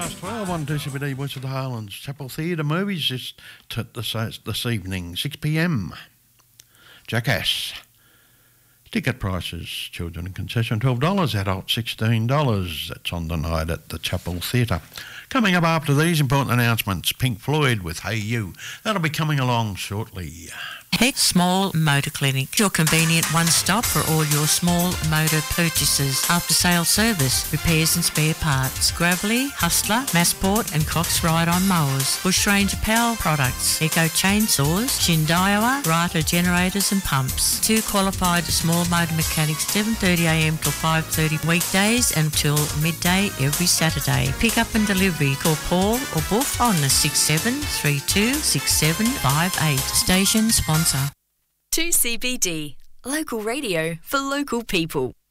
12 on DCBD West of the Highlands. Chapel Theatre movies this evening, 6 p.m. Jackass. Ticket prices, children in concession $12, adult $16. That's on the night at the Chapel Theatre. Coming up after these important announcements, Pink Floyd with Hey You. That'll be coming along shortly. Heck Small Motor Clinic, your convenient one-stop for all your small motor purchases. After-sale service, repairs and spare parts. Gravely, Hustler, Massport and Cox Ride-On mowers. Bushranger Power products. Eco chainsaws. Shindaiwa, Rata generators and pumps. 2 qualified small motor mechanics, 7:30am till 5:30 weekdays and till midday every Saturday. Pick up and delivery. Call Paul or Boof on the 6732 6758. Station sponsor. 2CBD, local radio for local people.